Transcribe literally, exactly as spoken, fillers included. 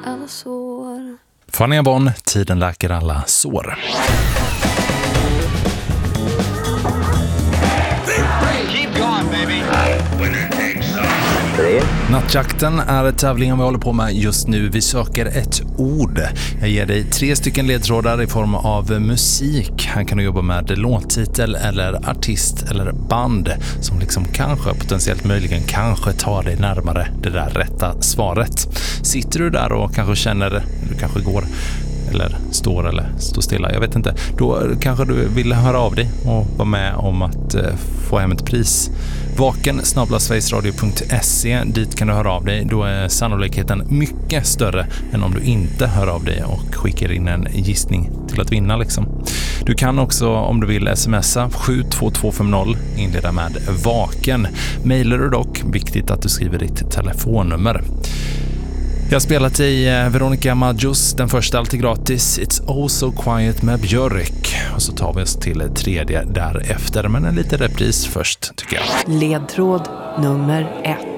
alla sår. Fania Bonn, tiden läker alla sår. Keep going, baby. Nattjakten är tävlingen vi håller på med just nu. Vi söker ett ord. Jag ger dig tre stycken ledtrådar i form av musik. Här kan du jobba med låttitel eller artist eller band som liksom kanske, potentiellt möjligen, kanske tar dig närmare det där rätta svaret. Sitter du där och kanske känner, du kanske går eller står eller står stilla, jag vet inte, då kanske du vill höra av dig och vara med om att eh, få hem ett pris. Vaken snabel-a sverigesradio punkt se, dit kan du höra av dig. Då är sannolikheten mycket större än om du inte hör av dig och skickar in en gissning till att vinna liksom. Du kan också, om du vill, smsa sju två två fem noll, inleda med vaken. Mailar du dock, viktigt att du skriver ditt telefonnummer. Jag har spelat i Veronica Maggios, den första alltid gratis, It's Oh So Quiet med Björk. Och så tar vi oss till tredje därefter, men en liten repris först tycker jag. Ledtråd nummer ett.